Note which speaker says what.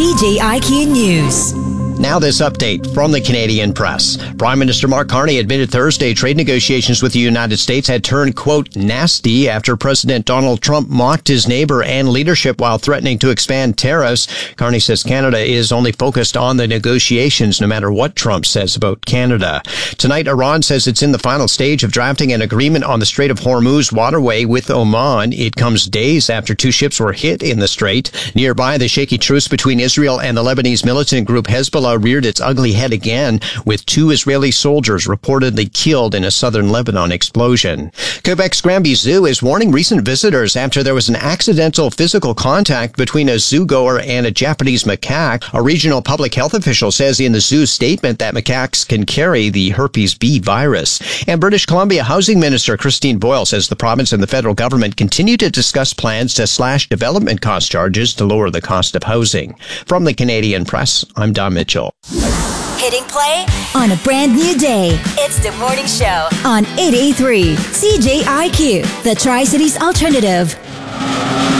Speaker 1: CJIQ News.
Speaker 2: Now this update from the Canadian Press. Prime Minister Mark Carney admitted Thursday trade negotiations with the United States had turned, quote, nasty after President Donald Trump mocked his neighbor and leadership while threatening to expand tariffs. Carney says Canada is only focused on the negotiations no matter what Trump says about Canada. Tonight, Iran says it's in the final stage of drafting an agreement on the Strait of Hormuz waterway with Oman. It comes days after two ships were hit in the strait. Nearby, the shaky truce between Israel and the Lebanese militant group Hezbollah reared its ugly head again, with two Israeli soldiers reportedly killed in a southern Lebanon explosion. Quebec's Granby Zoo is warning recent visitors after there was an accidental physical contact between a zoogoer and a Japanese macaque. A regional public health official says in the zoo's statement that macaques can carry the herpes B virus. And British Columbia Housing Minister Christine Boyle says the province and the federal government continue to discuss plans to slash development cost charges to lower the cost of housing. From the Canadian Press, I'm Don Mitchell.
Speaker 1: Hitting play on a brand new day. It's the morning show on 88.3 CJIQ, the Tri-Cities Alternative.